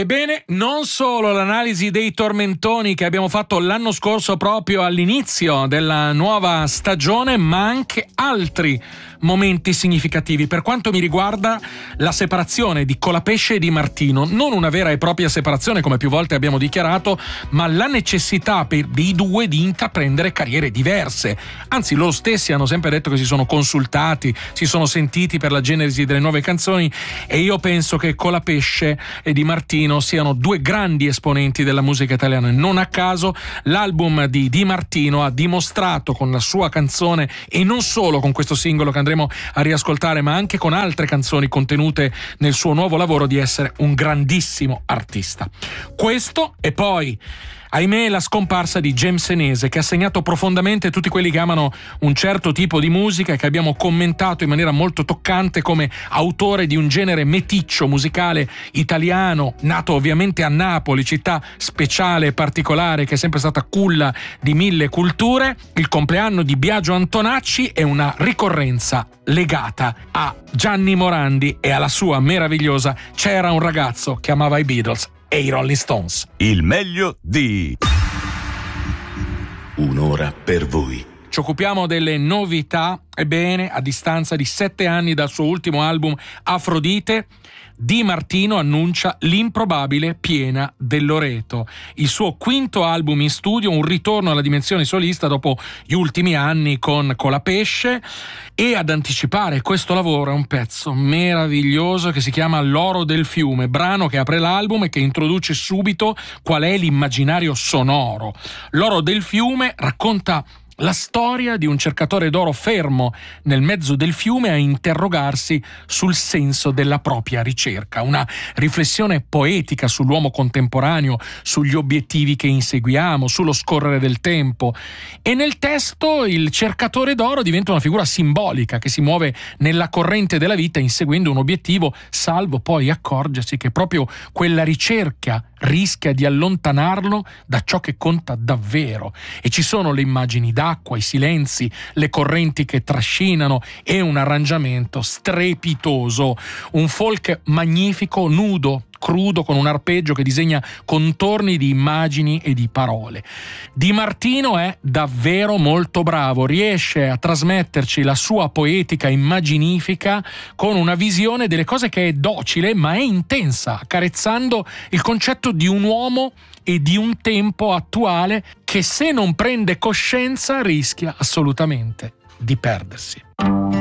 Ebbene, non solo l'analisi dei tormentoni che abbiamo fatto l'anno scorso proprio all'inizio della nuova stagione, ma anche altri momenti significativi. Per quanto mi riguarda, la separazione di Colapesce e Di Martino, non una vera e propria separazione come più volte abbiamo dichiarato, ma la necessità per i due di intraprendere carriere diverse. Anzi, loro stessi hanno sempre detto che si sono consultati, si sono sentiti per la genesi delle nuove canzoni, e io penso che Colapesce e Di Martino siano due grandi esponenti della musica italiana. Non a caso l'album di Di Martino ha dimostrato con la sua canzone, e non solo con questo singolo che andremo a riascoltare, ma anche con altre canzoni contenute nel suo nuovo lavoro, di essere un grandissimo artista. Questo, e poi ahimè la scomparsa di James Senese, che ha segnato profondamente tutti quelli che amano un certo tipo di musica e che abbiamo commentato in maniera molto toccante come autore di un genere meticcio musicale italiano, nato ovviamente a Napoli, città speciale e particolare che è sempre stata culla di mille culture. Il compleanno di Biagio Antonacci è una ricorrenza legata a Gianni Morandi e alla sua meravigliosa C'era un ragazzo che amava i Beatles e i Rolling Stones. Il meglio di Un'ora per voi. Ci occupiamo delle novità. Ebbene, a distanza di 7 anni dal suo ultimo album Afrodite, Di Martino annuncia l'improbabile Piena del Loreto, il suo quinto album in studio, un ritorno alla dimensione solista dopo gli ultimi anni con Colapesce, e ad anticipare questo lavoro è un pezzo meraviglioso che si chiama L'oro del fiume, brano che apre l'album e che introduce subito qual è l'immaginario sonoro. L'oro del fiume racconta la storia di un cercatore d'oro fermo nel mezzo del fiume a interrogarsi sul senso della propria ricerca, una riflessione poetica sull'uomo contemporaneo, sugli obiettivi che inseguiamo, sullo scorrere del tempo. E nel testo il cercatore d'oro diventa una figura simbolica che si muove nella corrente della vita inseguendo un obiettivo, salvo poi accorgersi che proprio quella ricerca rischia di allontanarlo da ciò che conta davvero. E ci sono le immagini d'acqua, i silenzi, le correnti che trascinano e un arrangiamento strepitoso, un folk magnifico, nudo, crudo, con un arpeggio che disegna contorni di immagini e di parole. Di Martino è davvero molto bravo, riesce a trasmetterci la sua poetica immaginifica con una visione delle cose che è docile ma è intensa, accarezzando il concetto di un uomo e di un tempo attuale che, se non prende coscienza, rischia assolutamente di perdersi.